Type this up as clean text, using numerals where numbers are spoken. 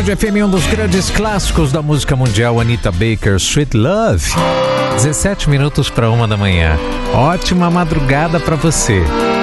Tarde FM, um dos grandes clássicos da música mundial, Anita Baker, Sweet Love. 17 minutos para 1 da manhã. Ótima madrugada para você.